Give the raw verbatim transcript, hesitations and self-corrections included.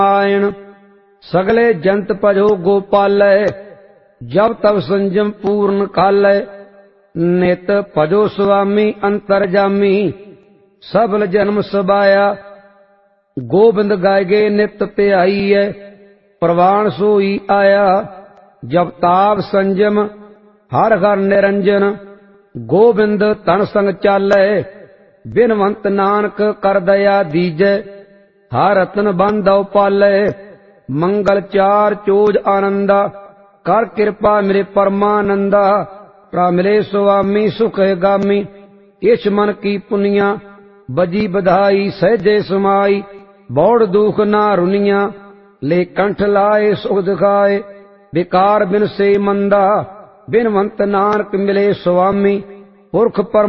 आयण। सगले जंत भजो गोपालै, जब तब संजम पूर्ण कालै। नित भजो स्वामी अंतरजामी, सबल जन्म सबाया। गोबिंद गायगे नित ध्याईयै, प्रवाण सोई आया। जब ताप संजम हर हर निरंजन, गोबिंद तन संग चालै। बिनवंत नानक कर दया दीजै, हर रतन बंधौ पालै। मंगल चार चोज आनंदा, कर कृपा मेरे परमानंदा। प्रभ मिले स्वामी सुख गामी, इस मन की पुनिया। बजी बधाई सहजे समाई, बौड़ दुख ना रुनिया। ले कंठ लाए सुख दिखाए, विकार बिन से मंदा। बिनवंत नानक मिले स्वामी, पुरख पर